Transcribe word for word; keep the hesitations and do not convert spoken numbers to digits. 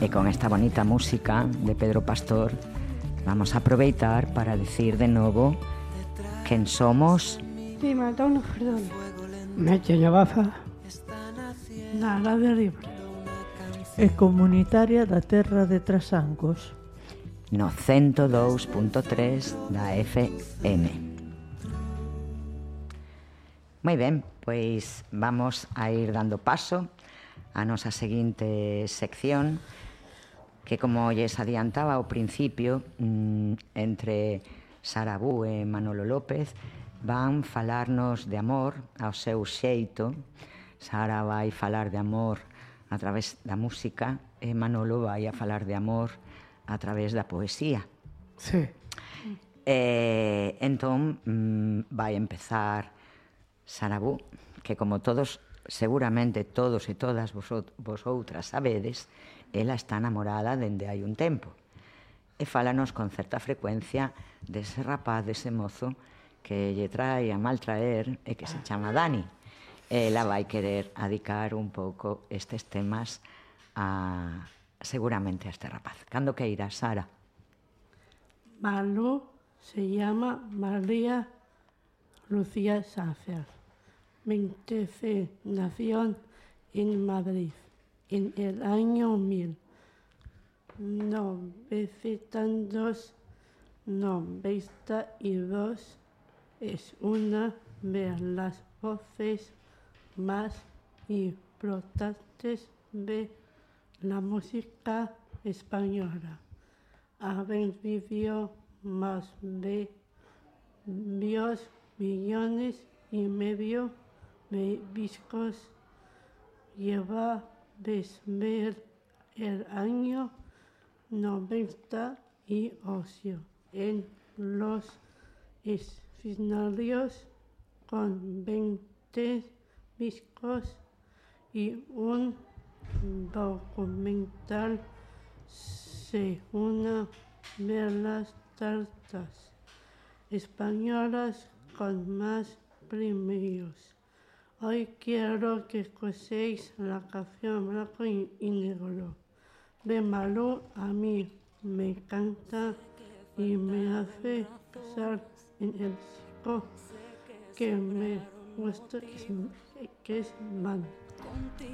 E con esta bonita música de Pedro Pastor vamos a aproveitar para decir de novo quen somos. Dime, dona Perdón. Meche Baza. Nada de Libre. E comunitaria da terra de Trasancos. No cento dous punto tres da F M. Moi ben, pois vamos a ir dando paso a nosa seguinte sección, que como lles adiantaba ao principio, entre Sara Bú e Manolo López van falarnos de amor ao seu xeito. Sara vai falar de amor a través da música e Manolo vai a falar de amor a través da poesía. Sí. E entón vai empezar Sara Bú, que como todos, seguramente todos e todas vosotras sabedes, ela está namorada dende hai un tempo. E fálanos con certa frecuencia dese rapaz, dese mozo que lle trae a maltraer e que se chama Dani. Ela vai querer adicar un pouco estes temas a, seguramente a este rapaz. Cando que irá, Sara? Malú se llama María Lucía Sácer. veinte C, nació en Madrid en el año mil novecientos noventa y dos. Es una de las voces más importantes de la música española. Ha vendido más de dos millones y medio de discos. Lleva desde el año noventa y ocho en los escenarios con veinte discos y un documental, se una de las tartas españolas con más premios. Hoy quiero que escuchéis la canción Blanco y Negro de Malú. A mí me encanta y me hace pensar en el chico que me gusta, que es, que es Man.